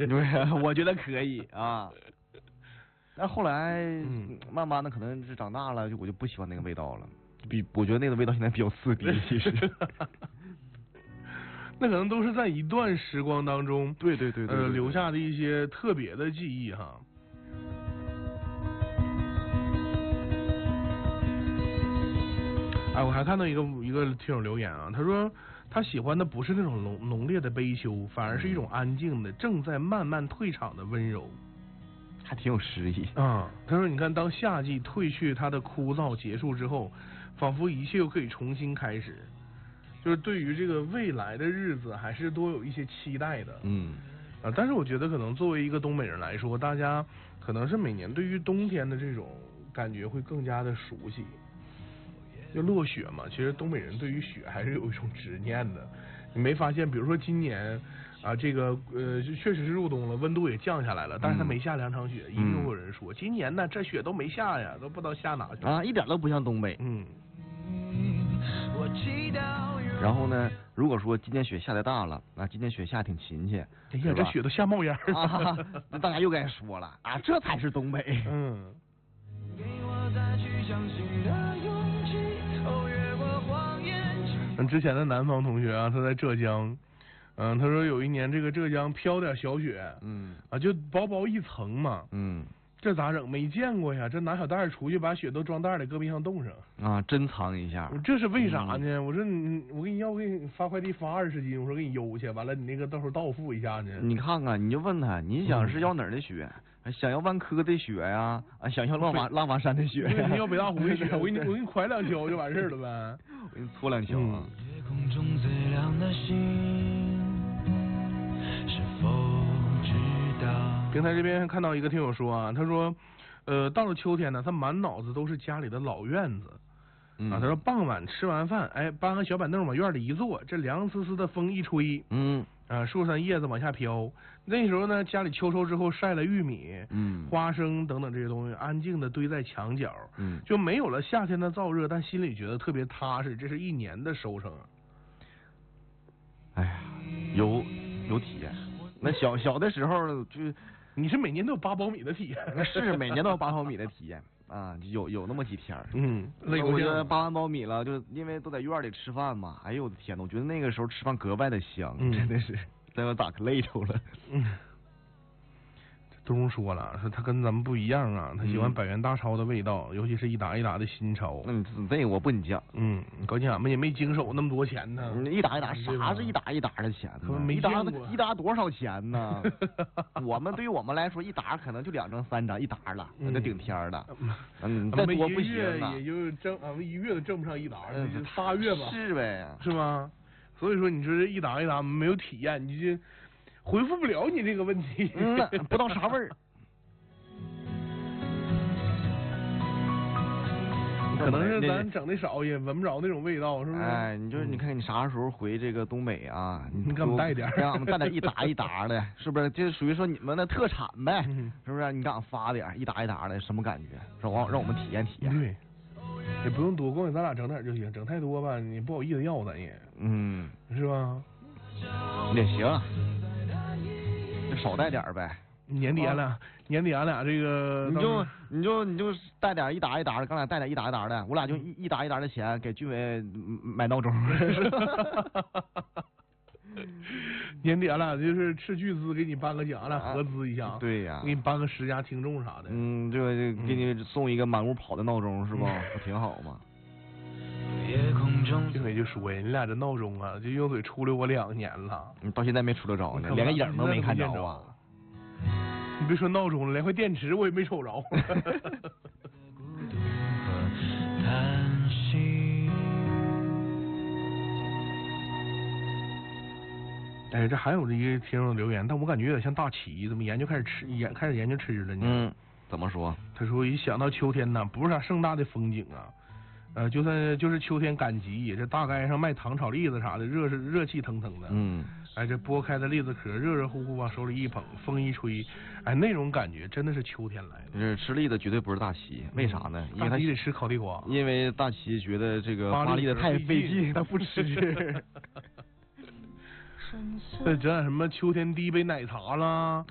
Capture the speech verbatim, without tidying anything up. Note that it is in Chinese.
对，我觉得可以啊。但后来、 嗯、 慢慢的可能是长大了，就我就不喜欢那个味道了。比我觉得那个味道现在比较刺鼻，其实。 那可能都是在一段时光当中， 对对对 对, 对, 对, 对， 呃，留下的一些特别的记忆哈。哎，我还看到一个一个听友留言啊，他说他喜欢的不是那种浓浓烈的悲秋，反而是一种安静的、正在慢慢退场的温柔， 还挺有诗意啊。他说，你看，当夏季褪去它的枯燥结束之后，仿佛一切又可以重新开始，就是对于这个未来的日子还是多有一些期待的。 嗯。 啊，但是我觉得可能作为一个东北人来说，大家可能是每年对于冬天的这种感觉会更加的熟悉。就落雪嘛，其实东北人对于雪还是有一种执念的。你没发现，比如说今年啊，这个呃，确实是入冬了，温度也降下来了，但是它没下两场雪，嗯、一定有人说，今年呢这雪都没下呀，都不知道下哪去啊，一点都不像东北。 嗯。 然后呢，如果说今年雪下的大了，啊，今年雪下挺勤切， 哎呀，这雪都下冒烟了， 啊、那大家又该说了啊，这才是东北。 嗯。嗯，之前的南方同学啊，他在浙江，嗯，他说有一年这个浙江飘点小雪， 嗯， 啊，就薄薄一层嘛， 嗯， 这咋整？没见过呀，这拿小袋出去，把雪都装袋里，搁冰箱冻上啊，珍藏一下。 这是为啥呢？嗯、我说你，我给你要，我给你发快递发二十斤，我说给你邮去，完了你那个到时候到付一下呢。 你看看，你就问他，你想是要哪儿的雪？嗯、想要万科的雪呀、啊，想要浪马浪马山的雪、啊， 你要北大湖的雪，我给你我给你蒯两锹就完事儿了呗。 我给你搓两锹啊。 夜空中最亮的星，是否知道？ 平台这边看到一个听友说啊，他说，呃，到了秋天呢，他满脑子都是家里的老院子。 嗯、 啊，他说傍晚吃完饭，哎，搬个小板凳往院里一坐，这凉丝丝的风一吹， 嗯， 啊，树上叶子往下飘。那时候呢，家里秋收之后晒了玉米、 嗯， 花生等等这些东西，安静的堆在墙角， 嗯， 就没有了夏天的燥热，但心里觉得特别踏实，这是一年的收成。 哎呀，有有体验。那小小的时候就， 你是每年都有八苞米的体验？ 那是每年都有八苞米的体验。啊，有有那么几天嗯， 那我觉得扒完苞米了，就因为都在院里吃饭嘛，哎呦我的天呐，我觉得那个时候吃饭格外的香， 嗯、 真的是，再我咋可累着了。 嗯，东说了，说他跟咱们不一样啊，他喜欢百元大钞的味道，嗯、尤其是一打一打的新钞。 嗯，这个我不你讲。 嗯，高兴俺们也没经手那么多钱呢。 一打一打，啥是一打一打的钱呢？ 没一打一打多少钱呢？我们对于我们来说，一打可能就两张三张一打了，那就顶天了。嗯，再多不行啊。也就挣俺们一月都挣不上一打，嗯，仨月吧。 是呗， 是吗？所以说你说这一打一打没有体验，你就回复不了你这个问题。 嗯，不知道啥味儿。 可能是咱整的少，也闻不着那种味道，是不是？ 哎，你就是你看你啥时候回这个东北啊？ 你给我们带点， 让我们带点一打一打的，是不是？这属于说你们的特产呗， 嗯、 是不是？你给俺发点一打一打的，什么感觉？让我让我们体验体验。 对，也不用多，光给咱俩整点就行，整太多吧，你不好意思要咱也。 嗯， 是吧？ 也行，就少带点呗。 年底俺俩，哦、年底俺俩这个， 你就你就你就带点一打一打的，刚才带点一打一打的，我俩就一一打一打的钱给俊伟买闹钟。 年底俺俩就是斥巨资给你颁个奖，俺俩合资一下， 啊、对呀， 给你颁个十佳听众啥的。 嗯，这个就给你送一个满屋跑的闹钟是不？ 嗯、 不挺好吗？ 俊伟就说呀，你俩这闹钟啊，就用嘴出溜我两年了， 你到现在没出溜着呢，连个影都没看着啊。 你别说闹钟了，连块电池我也没瞅着。哎，这还有一个听众留言，但我感觉有点像大齐，怎么研究开始吃研开始研究吃了呢？ 嗯，怎么说？ 他说一想到秋天呢，不是啥盛大的风景啊，呃，就算就是秋天赶集，这大街上卖糖炒栗子啥的，热是热气腾腾的。 嗯。 哎，这剥开的栗子壳，热热乎乎往手里一捧，风一吹，哎，那种感觉真的是秋天来了。 嗯，吃栗子绝对不是大齐，为啥呢？因为他得吃烤地瓜。 因为大齐觉得这个扒栗子太费劲，他不吃。 再整点什么秋天第一杯奶茶啦。